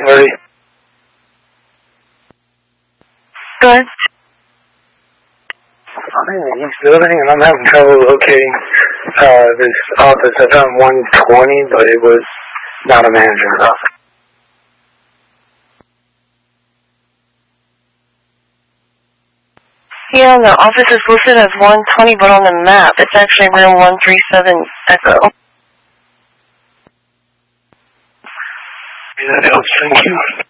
130. Go ahead. I'm in the East Building, and I'm having trouble locating this office. I found 120, but it was not a manager's office. Yeah, the office is listed as 120, but on the map, it's actually room 137 Echo. That helps, thank you.